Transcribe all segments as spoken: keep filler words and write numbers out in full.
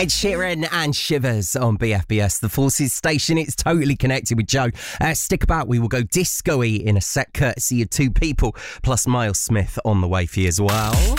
Ed Sheeran and Shivers on B F B S, the Forces station. It's totally connected with Joe. Uh, stick about, we will go disco-y in a sec, courtesy of two people, plus Miles Smith on the way for you as well.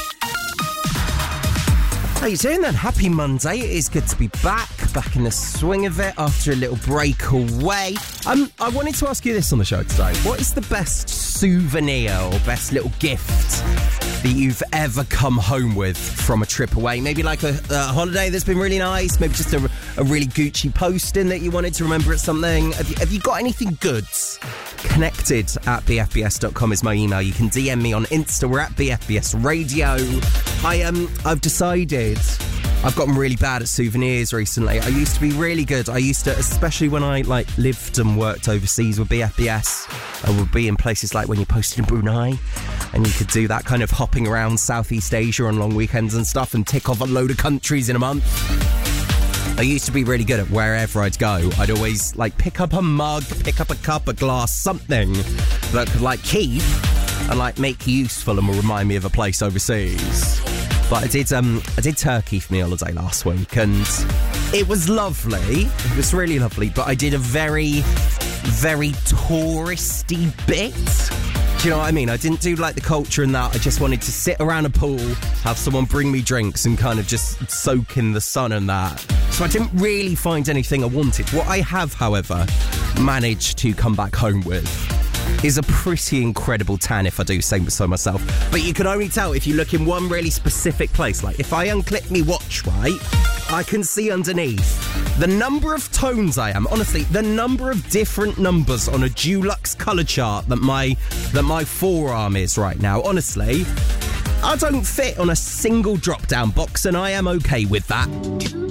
How you doing then? Happy Monday. It is good to be back, back in the swing of it after a little break away. Um, I wanted to ask you this on the show today. What is the best souvenir or best little gift that you've ever come home with from a trip away? Maybe like a, a holiday that's been really nice, maybe just a, a really Gucci posting that you wanted to remember at something. Have you, have you got anything good? Connected at b f b s dot com is my email. You can D M me on Insta. We're at B F B S Radio. I um, I've decided I've gotten really bad at souvenirs recently. I used to be really good. I used to, especially when I like lived and worked overseas with B F B S. I would be in places like when you posted in Brunei, and you could do that kind of hopping around Southeast Asia on long weekends and stuff, and tick off a load of countries in a month. I used to be really good at wherever I'd go. I'd always like pick up a mug, pick up a cup, a glass, something that could like keep and like make useful and will remind me of a place overseas. But I did um I did Turkey for my holiday last week, and it was lovely. It was really lovely, but I did a very, very touristy bit. Do you know what I mean? I didn't do like the culture and that. I just wanted to sit around a pool, have someone bring me drinks and kind of just soak in the sun and that. So I didn't really find anything I wanted. What I have, however, managed to come back home with is a pretty incredible tan, if I do say so myself. But you can only tell if you look in one really specific place. Like if I unclip me watch, right, I can see underneath the number of tones I am. Honestly, the number of different numbers on a Dulux colour chart that my that my forearm is right now. Honestly, I don't fit on a single drop-down box, and I am okay with that.